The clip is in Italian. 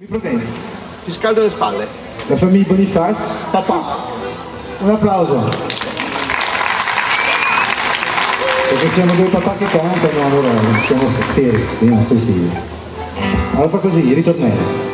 problemi? Ti scaldo le spalle. La famiglia Bonifaz, papà. Un applauso. Perché siamo due papà che cantano, allora siamo fieri, stai stili. Allora fa così, ritornello.